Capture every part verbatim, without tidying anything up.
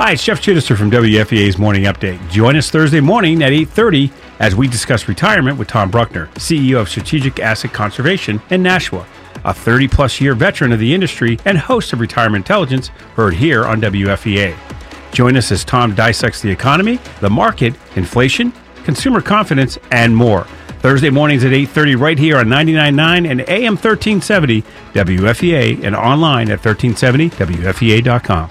Hi, it's Jeff Chittister from W F E A's Morning Update. Join us Thursday morning at eight thirty as we discuss retirement with Tom Bruckner, C E O of Strategic Asset Conservation in Nashua, a thirty-plus year veteran of the industry and host of Retirement Intelligence, heard here on W F E A. Join us as Tom dissects the economy, the market, inflation, consumer confidence, and more. Thursday mornings at eight thirty right here on ninety-nine point nine and A M thirteen seventy W F E A and online at thirteen seventy W F E A dot com.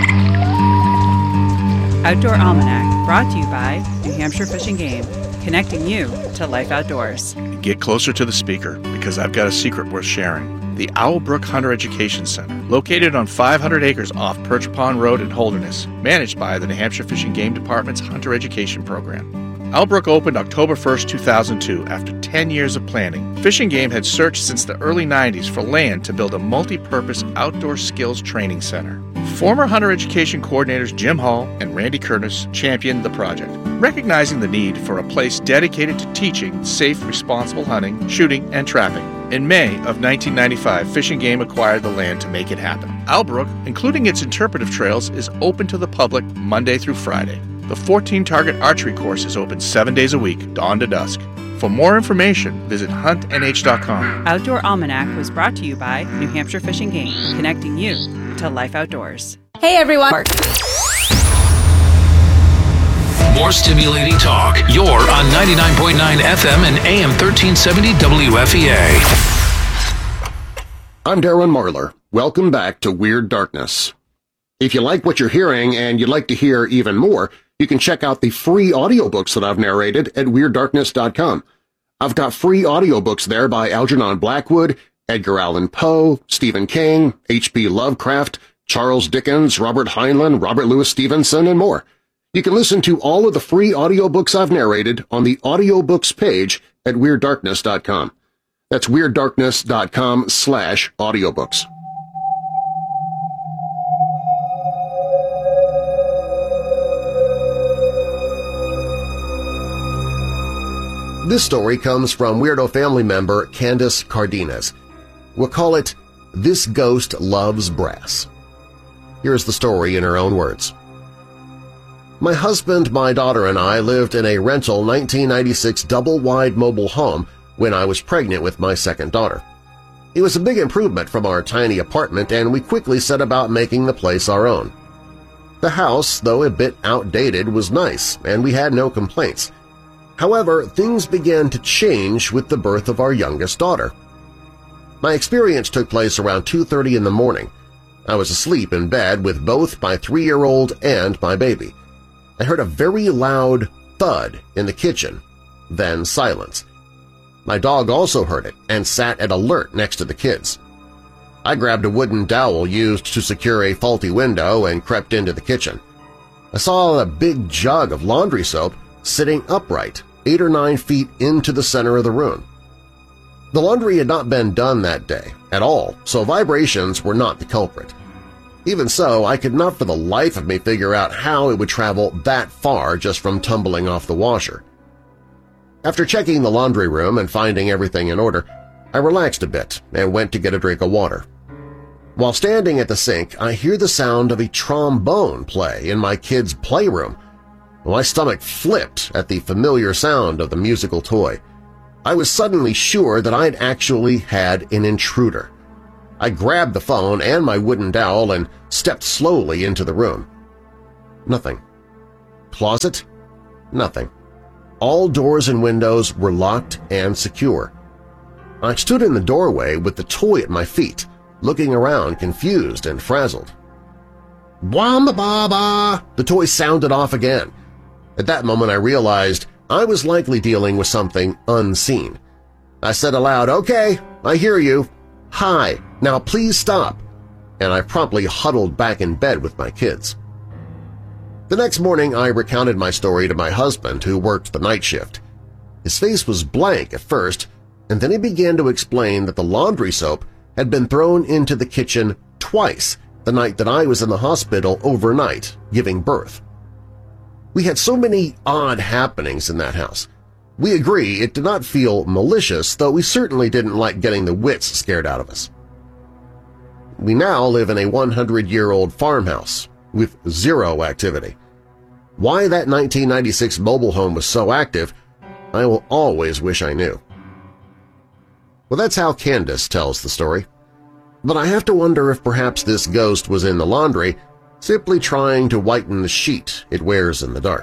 Outdoor Almanac, brought to you by New Hampshire Fish and Game, connecting you to life outdoors. Get closer to the speaker, because I've got a secret worth sharing. The Owlbrook Hunter Education Center, located on five hundred acres off Perch Pond Road in Holderness, managed by the New Hampshire Fish and Game Department's Hunter Education Program. Owlbrook opened October first, two thousand two, after ten years of planning. Fish and Game had searched since the early nineties for land to build a multi-purpose outdoor skills training center. Former Hunter Education coordinators Jim Hall and Randy Curtis championed the project, recognizing the need for a place dedicated to teaching safe, responsible hunting, shooting, and trapping. In May of nineteen ninety-five, Fish and Game acquired the land to make it happen. Owlbrook, including its interpretive trails, is open to the public Monday through Friday. The fourteen-target archery course is open seven days a week, dawn to dusk. For more information, visit hunt N H dot com. Outdoor Almanac was brought to you by New Hampshire Fish and Game, connecting you to life outdoors. Hey everyone. More stimulating talk. You're on ninety-nine point nine F M and A M thirteen seventy W F E A. I'm Darren Marlar. Welcome back to Weird Darkness. If you like what you're hearing and you'd like to hear even more, you can check out the free audiobooks that I've narrated at Weird Darkness dot com. I've got free audiobooks there by Algernon Blackwood, Edgar Allan Poe, Stephen King, H P Lovecraft, Charles Dickens, Robert Heinlein, Robert Louis Stevenson, and more. You can listen to all of the free audiobooks I've narrated on the audiobooks page at Weird Darkness dot com. That's Weird Darkness dot com slash audiobooks. This story comes from Weirdo family member Candace Cardenas. We'll call it This Ghost Loves Brass. Here's the story in her own words. My husband, my daughter, and I lived in a rental nineteen ninety-six double-wide mobile home when I was pregnant with my second daughter. It was a big improvement from our tiny apartment, and we quickly set about making the place our own. The house, though a bit outdated, was nice, and we had no complaints. However, things began to change with the birth of our youngest daughter. My experience took place around two thirty in the morning. I was asleep in bed with both my three-year-old and my baby. I heard a very loud thud in the kitchen, then silence. My dog also heard it and sat at alert next to the kids. I grabbed a wooden dowel used to secure a faulty window and crept into the kitchen. I saw a big jug of laundry soap sitting upright, eight or nine feet into the center of the room. The laundry had not been done that day at all, so vibrations were not the culprit. Even so, I could not for the life of me figure out how it would travel that far just from tumbling off the washer. After checking the laundry room and finding everything in order, I relaxed a bit and went to get a drink of water. While standing at the sink, I hear the sound of a trombone play in my kids' playroom. My stomach flipped at the familiar sound of the musical toy. I was suddenly sure that I'd actually had an intruder. I grabbed the phone and my wooden dowel and stepped slowly into the room. Nothing. Closet? Nothing. All doors and windows were locked and secure. I stood in the doorway with the toy at my feet, looking around confused and frazzled. Wamba-ba-ba! The toy sounded off again. At that moment I realized I was likely dealing with something unseen. I said aloud, "Okay, I hear you. Hi, now please stop," and I promptly huddled back in bed with my kids. The next morning I recounted my story to my husband, who worked the night shift. His face was blank at first, and then he began to explain that the laundry soap had been thrown into the kitchen twice the night that I was in the hospital overnight giving birth. We had so many odd happenings in that house. We agree it did not feel malicious, though we certainly didn't like getting the wits scared out of us. We now live in a one hundred year old farmhouse. with zero activity. Why that nineteen ninety-six mobile home was so active, I will always wish I knew. Well, that's how Candace tells the story. But I have to wonder if perhaps this ghost was in the laundry, simply trying to whiten the sheet it wears in the dark.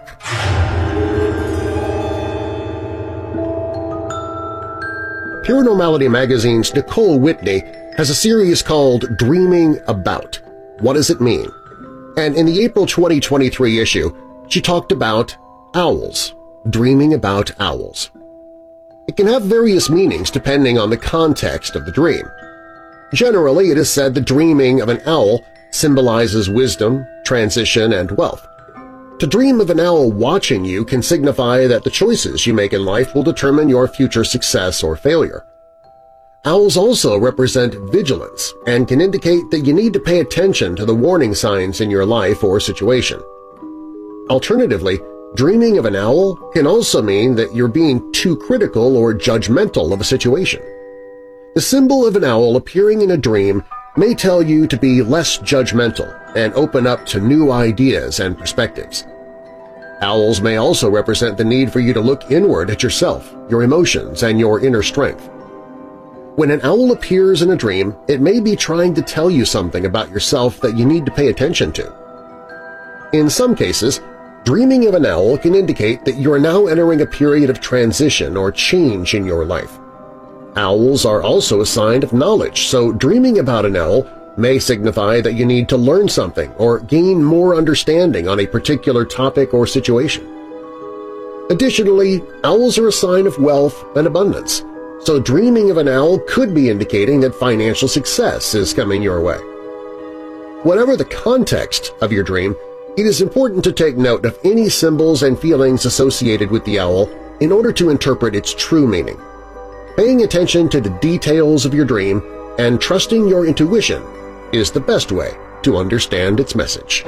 Paranormality Magazine's Nicole Whitney has a series called Dreaming About. What does it mean? And in the April twenty twenty-three issue, she talked about owls, dreaming about owls. It can have various meanings depending on the context of the dream. Generally, it is said the dreaming of an owl symbolizes wisdom, transition, and wealth. To dream of an owl watching you can signify that the choices you make in life will determine your future success or failure. Owls also represent vigilance and can indicate that you need to pay attention to the warning signs in your life or situation. Alternatively, dreaming of an owl can also mean that you're being too critical or judgmental of a situation. The symbol of an owl appearing in a dream may tell you to be less judgmental and open up to new ideas and perspectives. Owls may also represent the need for you to look inward at yourself, your emotions, and your inner strength. When an owl appears in a dream, it may be trying to tell you something about yourself that you need to pay attention to. In some cases, dreaming of an owl can indicate that you are now entering a period of transition or change in your life. Owls are also a sign of knowledge, so dreaming about an owl may signify that you need to learn something or gain more understanding on a particular topic or situation. Additionally, owls are a sign of wealth and abundance, so dreaming of an owl could be indicating that financial success is coming your way. Whatever the context of your dream, it is important to take note of any symbols and feelings associated with the owl in order to interpret its true meaning. Paying attention to the details of your dream and trusting your intuition is the best way to understand its message.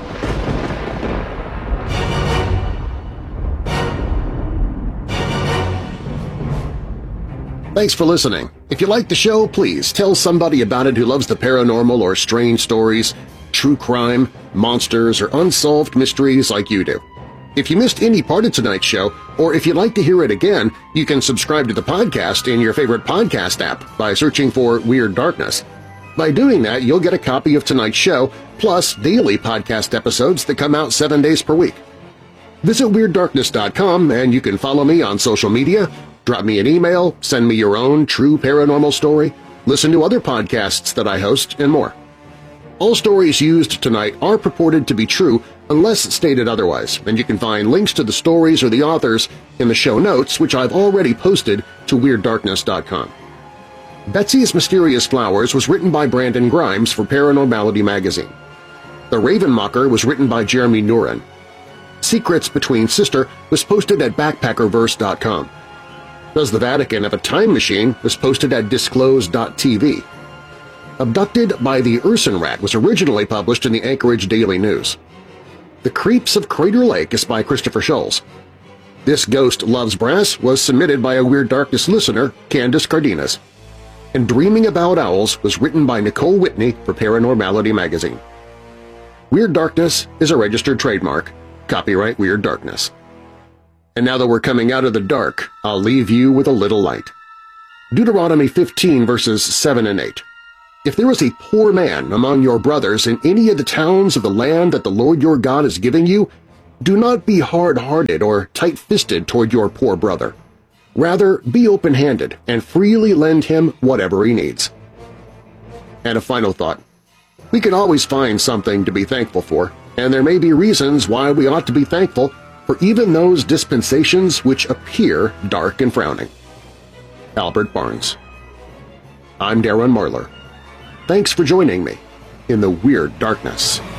Thanks for listening. If you like the show, please tell somebody about it who loves the paranormal or strange stories, true crime, monsters, or unsolved mysteries like you do. If you missed any part of tonight's show, or if you'd like to hear it again, you can subscribe to the podcast in your favorite podcast app by searching for Weird Darkness. By doing that, you'll get a copy of tonight's show, plus daily podcast episodes that come out seven days per week. Visit Weird Darkness dot com and you can follow me on social media, drop me an email, send me your own true paranormal story, listen to other podcasts that I host, and more. All stories used tonight are purported to be true unless stated otherwise, and you can find links to the stories or the authors in the show notes, which I've already posted to Weird Darkness dot com. Betsy's Mysterious Flowers was written by Brandon Grimes for Paranormality Magazine. The Raven Mocker was written by Jeremy Nurin. Secrets Between Sister was posted at Backpacker Verse dot com. Does the Vatican Have a Time Machine was posted at Disclose dot T V. Abducted by the Urson Rat was originally published in the Anchorage Daily News. The Creeps of Crater Lake is by Christopher Scholes. This Ghost Loves Brass was submitted by a Weird Darkness listener, Candace Cardenas. And Dreaming About Owls was written by Nicole Whitney for Paranormality Magazine. Weird Darkness is a registered trademark. Copyright Weird Darkness. And now that we're coming out of the dark, I'll leave you with a little light. Deuteronomy fifteen verses seven and eight. If there is a poor man among your brothers in any of the towns of the land that the Lord your God is giving you, do not be hard-hearted or tight-fisted toward your poor brother. Rather, be open-handed and freely lend him whatever he needs. And a final thought. We can always find something to be thankful for, and there may be reasons why we ought to be thankful for even those dispensations which appear dark and frowning. Albert Barnes. I'm Darren Marlar. Thanks for joining me in the Weird Darkness.